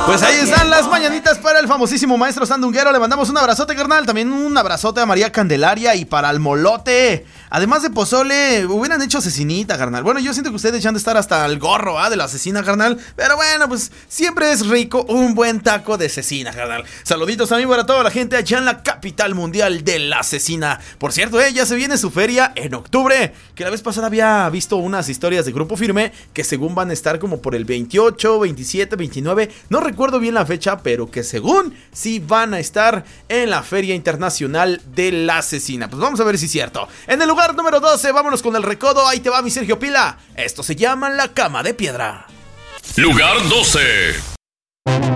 Pues ahí están las mañanitas para el famosísimo maestro sandunguero. Le mandamos un abrazote, carnal. También un abrazote a María Candelaria y para el molote. Además de pozole, hubieran hecho cecinita, carnal. Bueno, yo siento que ustedes ya han de estar hasta el gorro, de la cecina, carnal. Pero bueno, pues siempre es rico un buen taco de cecina, carnal. Saluditos también para toda la gente allá en la capital mundial de la cecina. Por cierto, ya se viene su feria en octubre. Que la vez pasada había visto unas historias de Grupo Firme que según van a estar como por el 28, 27, 29. No recuerdo bien la fecha, pero que según sí van a estar en la Feria Internacional de la Cecina. Pues vamos a ver si es cierto. En el lugar número 12, vámonos con el recodo. Ahí te va mi Sergio Pila. Esto se llama La Cama de Piedra. Lugar 12.